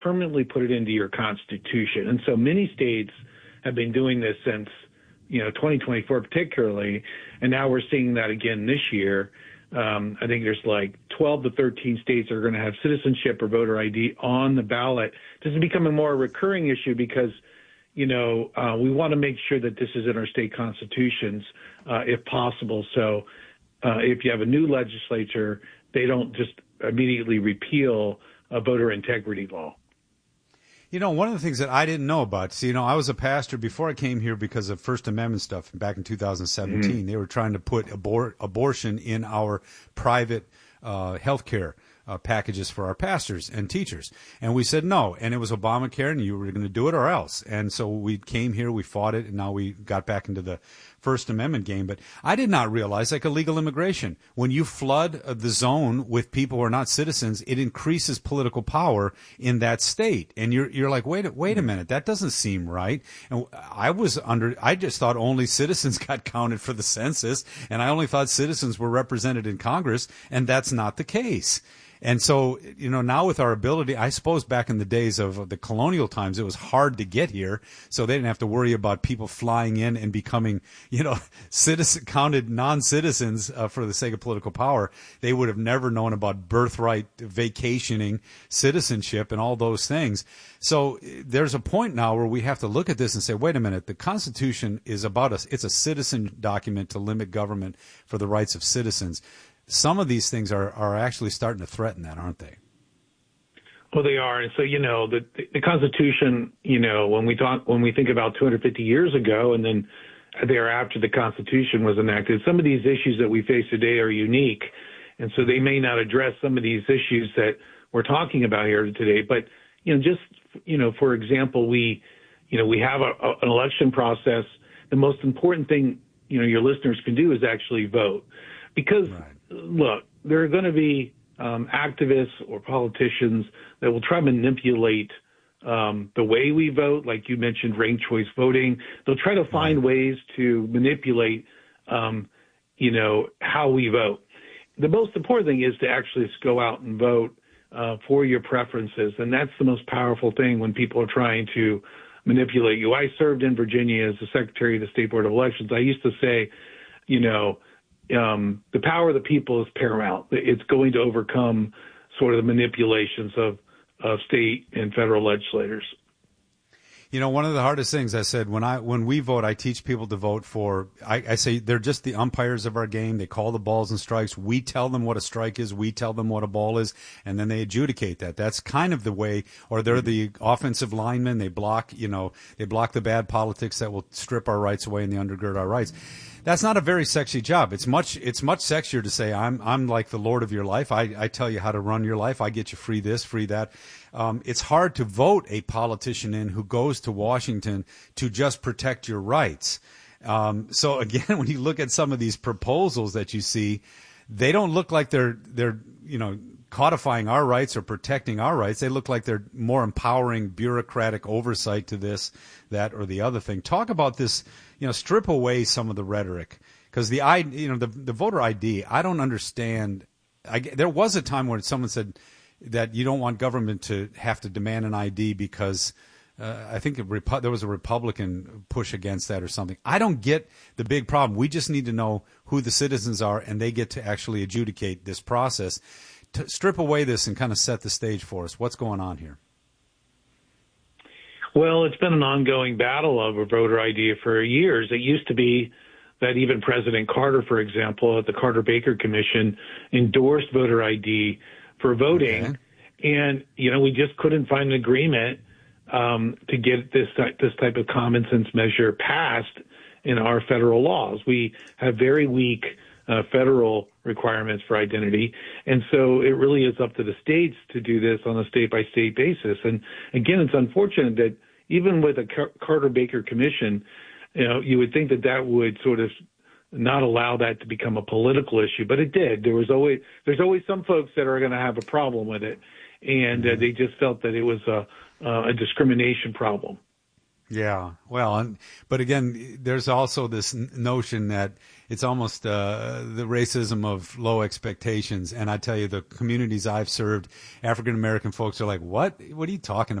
permanently put it into your constitution. And so many states have been doing this since, 2024 particularly, and now we're seeing that again this year. I think there's like 12 to 13 states that are going to have citizenship or voter ID on the ballot. This is becoming more a recurring issue because, we want to make sure that this is in our state constitutions, if possible. So if you have a new legislature, they don't just immediately repeal a voter integrity law. One of the things that I didn't know about, I was a pastor before I came here because of First Amendment stuff back in 2017. Mm-hmm. They were trying to put abortion in our private health care packages for our pastors and teachers. And we said no. And it was Obamacare, and you were going to do it or else. And so we came here, we fought it, and now we got back into the First Amendment game. But I did not realize, like illegal immigration, when you flood the zone with people who are not citizens, it increases political power in that state. And you're like, wait a minute, that doesn't seem right. And I just thought only citizens got counted for the census, and I only thought citizens were represented in Congress, and that's not the case. And so, now with our ability, I suppose back in the days of the colonial times, it was hard to get here. So they didn't have to worry about people flying in and becoming, counted non-citizens for the sake of political power. They would have never known about birthright, vacationing, citizenship, and all those things. So there's a point now where we have to look at this and say, wait a minute, the Constitution is it's a citizen document to limit government for the rights of citizens. Some of these things are actually starting to threaten that, aren't they? Well, they are. And so, the Constitution, when we think about 250 years ago and then thereafter the Constitution was enacted, some of these issues that we face today are unique. And so they may not address some of these issues that we're talking about here today. But, for example, we have an election process. The most important thing, your listeners can do is actually vote. Because, Look, there are going to be activists or politicians that will try to manipulate the way we vote, like you mentioned, ranked choice voting. They'll try to find ways to manipulate, how we vote. The most important thing is to actually just go out and vote for your preferences, and that's the most powerful thing when people are trying to manipulate you. I served in Virginia as the Secretary of the State Board of Elections. I used to say, the power of the people is paramount. It's going to overcome sort of the manipulations of state and federal legislators. One of the hardest things I said when we vote, I teach people to vote for. I say they're just the umpires of our game. They call the balls and strikes. We tell them what a strike is. We tell them what a ball is, and then they adjudicate that. That's kind of the way. Or they're the offensive linemen. They block. They block the bad politics that will strip our rights away and they undergird our rights. That's not a very sexy job. It's much sexier to say I'm like the Lord of your life. I tell you how to run your life. I get you free this, free that. It's hard to vote a politician in who goes to Washington to just protect your rights. So again, when you look at some of these proposals that you see, they don't look like they're codifying our rights or protecting our rights. They look like they're more empowering bureaucratic oversight to this, that, or the other thing. Talk about this. Strip away some of the rhetoric, because the voter ID, I don't understand. There was a time when someone said that you don't want government to have to demand an ID because I think there was a Republican push against that or something. I don't get the big problem. We just need to know who the citizens are, and they get to actually adjudicate this process. To strip away this and kind of set the stage for us. What's going on here? Well, it's been an ongoing battle over voter ID for years. It used to be that even President Carter, for example, at the Carter-Baker Commission, endorsed voter ID for voting. Okay. And, we just couldn't find an agreement to get this type of common sense measure passed in our federal laws. We have very weak federal requirements for identity. And so it really is up to the states to do this on a state-by-state basis. And again, it's unfortunate that even with a Carter-Baker Commission, you would think that would sort of not allow that to become a political issue, but it did. There's always some folks that are going to have a problem with it, and they just felt that it was a discrimination problem. Yeah. Well, but again, there's also this notion that it's almost the racism of low expectations. And I tell you, the communities I've served, African American folks are like, what? What are you talking about?